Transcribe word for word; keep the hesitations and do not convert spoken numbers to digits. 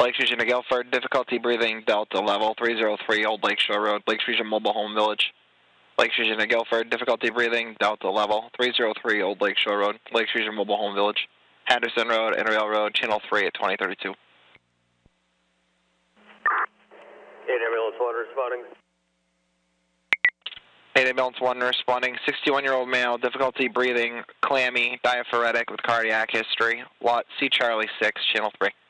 Lakes Region to Guilford, difficulty breathing, Delta level three zero three, Old Lakeshore Road, Lakes Region Mobile Home Village. Lakes Region to Guilford, difficulty breathing, Delta level three zero three, Old Lakeshore Road, Lakes Region Mobile Home Village. Henderson Road, Interrail Road, Channel three at twenty thirty-two. eight Ambulance one responding. eight Ambulance one responding, sixty-one-year-old male, difficulty breathing, clammy, diaphoretic with cardiac history. Lot C Charlie six, Channel three.